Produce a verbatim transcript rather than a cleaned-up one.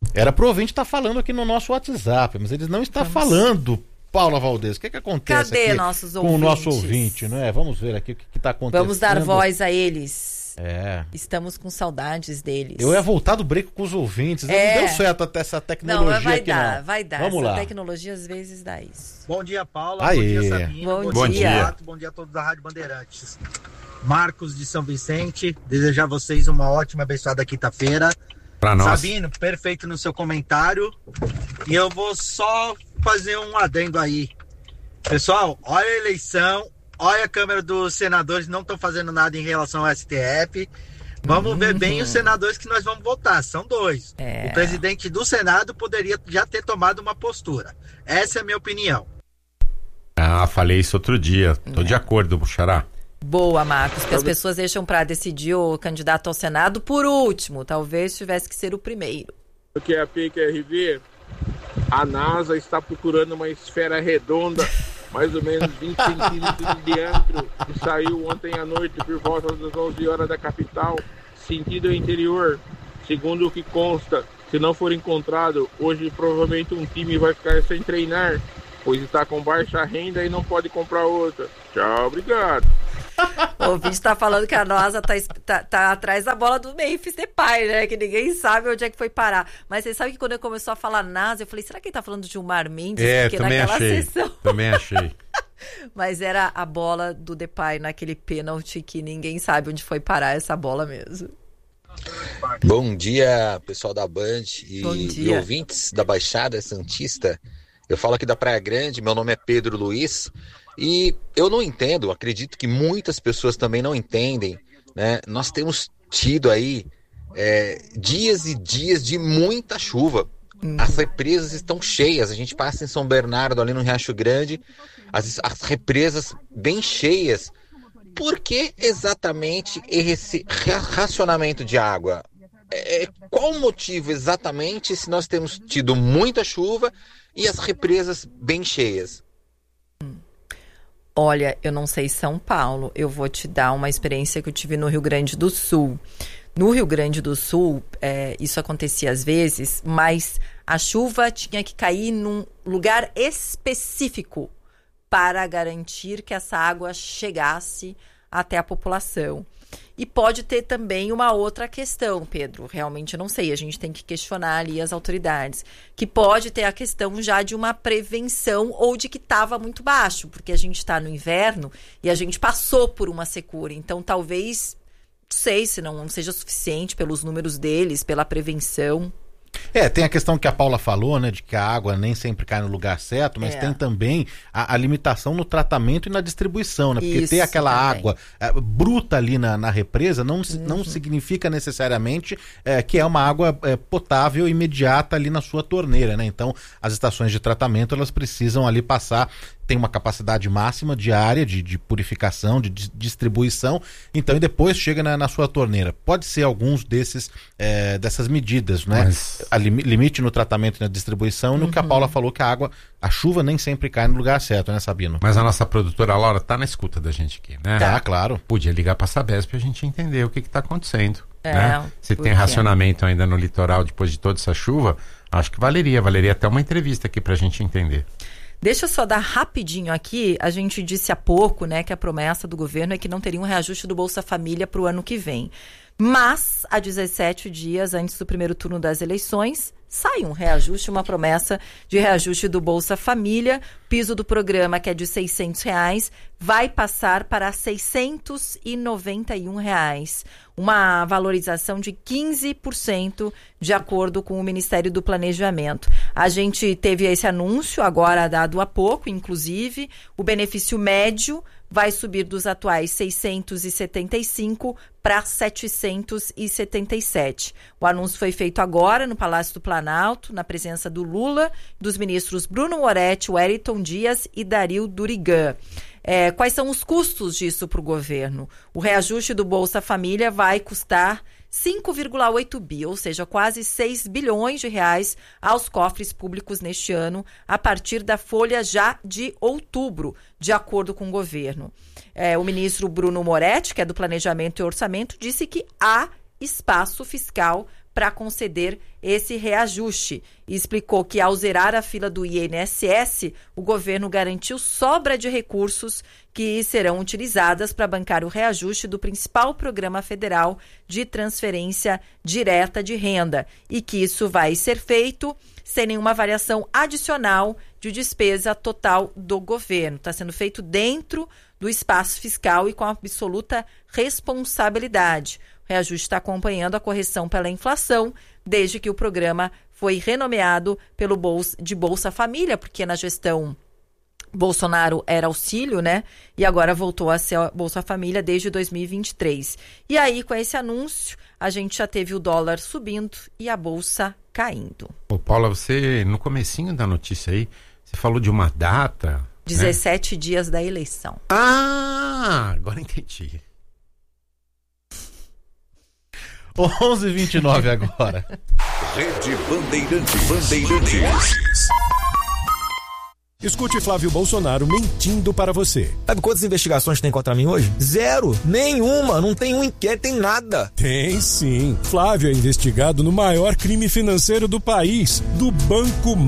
Era pro ouvinte estar falando aqui no nosso WhatsApp, mas eles não estão Vamos. falando, Paula Valdez. O que, que acontece Cadê aqui nossos com ouvintes? o nosso ouvinte, não é? Vamos ver aqui o que está acontecendo. Vamos dar voz a eles. É. Estamos com saudades deles. Eu ia voltar do break com os ouvintes. É. Não deu certo até essa tecnologia não, vai aqui, dar, não. vai dar. Vamos essa lá. tecnologia às vezes dá isso. Bom dia, Paula. Aê. Bom dia, Sabino. Bom, bom dia. dia. Bom dia a todos da Rádio Bandeirantes. Marcos de São Vicente. Desejar a vocês uma ótima, abençoada quinta-feira. Pra nós. Sabino, perfeito no seu comentário. E eu vou só fazer um adendo aí. Pessoal, olha a eleição. Olha a Câmara dos Senadores. Não estão fazendo nada em relação ao S T F. Vamos uhum. ver bem os senadores que nós vamos votar. São dois. É. O presidente do Senado poderia já ter tomado uma postura. Essa é a minha opinião. Ah, falei isso outro dia. Tô é. de acordo, Buxará. Boa, Marcos, que as pessoas deixam para decidir o candidato ao Senado por último. Talvez tivesse que ser o primeiro. O que é a P Q R V? A NASA está procurando uma esfera redonda, mais ou menos vinte centímetros de diâmetro, que saiu ontem à noite por volta das onze horas da capital, sentido interior. Segundo o que consta, se não for encontrado, hoje provavelmente um time vai ficar sem treinar, pois está com baixa renda e não pode comprar outra. Tchau, obrigado. O ouvinte está falando que a NASA tá, tá, tá atrás da bola do Memphis Depay, né? Que ninguém sabe onde é que foi parar. Mas você sabe que quando eu começou a falar NASA, eu falei, será que ele tá falando de Gilmar Mendes? É, Porque também naquela achei. sessão... Também achei. Mas era a bola do Depay naquele pênalti que ninguém sabe onde foi parar essa bola mesmo. Bom dia, pessoal da Band e, Bom e dia. ouvintes da Baixada Santista. Eu falo aqui da Praia Grande, meu nome é Pedro Luiz e eu não entendo, acredito que muitas pessoas também não entendem, né? Nós temos tido aí é, dias e dias de muita chuva. Uhum. As represas estão cheias, a gente passa em São Bernardo, ali no Riacho Grande, as, as represas bem cheias. Por que exatamente esse racionamento de água? É, qual o motivo exatamente se nós temos tido muita chuva e as represas bem cheias? Olha, eu não sei São Paulo, eu vou te dar uma experiência que eu tive no Rio Grande do Sul. No Rio Grande do Sul, é, isso acontecia às vezes, mas a chuva tinha que cair num lugar específico para garantir que essa água chegasse até a população. E pode ter também uma outra questão, Pedro, realmente eu não sei, a gente tem que questionar ali as autoridades, que pode ter a questão já de uma prevenção ou de que estava muito baixo, porque a gente está no inverno e a gente passou por uma secura, então talvez, não sei se não seja suficiente pelos números deles, pela prevenção. É, tem a questão que a Paula falou, né, de que a água nem sempre cai no lugar certo, mas é. tem também a, a limitação no tratamento e na distribuição, né, porque Isso, ter aquela também. água é, bruta ali na, na represa não, uhum. não significa necessariamente é, que é uma água é, potável imediata ali na sua torneira, né, então as estações de tratamento elas precisam ali passar, tem uma capacidade máxima diária de, de purificação, de, de distribuição, então e depois chega na, na sua torneira. Pode ser alguns desses é, dessas medidas, né? Mas... A lim, limite no tratamento e na distribuição, uhum. no que a Paula falou que a água, a chuva nem sempre cai no lugar certo, né, Sabino? Mas a nossa produtora Laura tá na escuta da gente aqui, né? Tá, claro. Podia ligar pra Sabesp pra gente entender o que que tá acontecendo, é, né? Se tem racionamento ainda no litoral depois de toda essa chuva, acho que valeria, valeria até uma entrevista aqui pra gente entender. Deixa eu só dar rapidinho aqui, a gente disse há pouco, né, que a promessa do governo é que não teria um reajuste do Bolsa Família para o ano que vem. Mas, há dezessete dias antes do primeiro turno das eleições, sai um reajuste, uma promessa de reajuste do Bolsa Família. Piso do programa, que é de seiscentos reais, vai passar para seiscentos e noventa e um reais. Uma valorização de quinze por cento, de acordo com o Ministério do Planejamento. A gente teve esse anúncio, agora dado há pouco, inclusive. O benefício médio vai subir dos atuais seiscentos e setenta e cinco para setecentos e setenta e sete. O anúncio foi feito agora no Palácio do Planalto, na presença do Lula, dos ministros Bruno Moretti, Wellington Dias e Dario Durigan. É, quais são os custos disso para o governo? O reajuste do Bolsa Família vai custar cinco vírgula oito bi, ou seja, quase seis bilhões de reais aos cofres públicos neste ano, a partir da folha já de outubro, de acordo com o governo. É, o ministro Bruno Moretti, que é do Planejamento e Orçamento, disse que há espaço fiscal para conceder esse reajuste. E explicou que, ao zerar a fila do I N S S, o governo garantiu sobra de recursos que serão utilizadas para bancar o reajuste do principal programa federal de transferência direta de renda e que isso vai ser feito sem nenhuma variação adicional de despesa total do governo. Está sendo feito dentro do espaço fiscal e com absoluta responsabilidade. O reajuste está acompanhando a correção pela inflação, desde que o programa foi renomeado pelo Bolsa, de Bolsa Família, porque na gestão Bolsonaro era auxílio, né? E agora voltou a ser Bolsa Família desde dois mil e vinte e três. E aí, com esse anúncio, a gente já teve o dólar subindo e a Bolsa caindo. Ô, Paula, você, no comecinho da notícia aí, você falou de uma data... dezessete né? dias da eleição. Ah, agora entendi. onze e vinte e nove agora. Rede Bandeirantes. Bandeirantes. Escute Flávio Bolsonaro mentindo para você. Sabe quantas investigações tem contra mim hoje? Zero. Nenhuma. Não tem um inquérito, tem nada. Tem sim. Flávio é investigado no maior crime financeiro do país, do Banco